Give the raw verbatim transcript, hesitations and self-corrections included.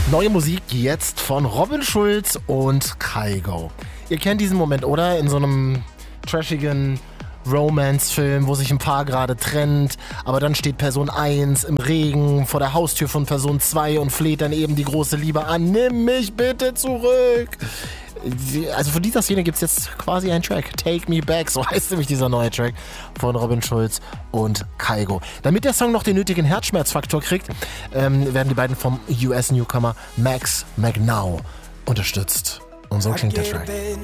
Neue Musik jetzt von Robin Schulz und Kygo. Ihr kennt diesen Moment, oder? In so einem trashigen Romance-Film, wo sich ein Paar gerade trennt, aber dann steht Person eins im Regen vor der Haustür von Person zwei und fleht dann eben die große Liebe an. Nimm mich bitte zurück! Also von dieser Szene gibt es jetzt quasi einen Track. Take Me Back, so heißt nämlich dieser neue Track von Robin Schulz und Kygo. Damit der Song noch den nötigen Herzschmerzfaktor kriegt, ähm, werden die beiden vom U S-Newcomer Max McNow unterstützt. Und so klingt der Track.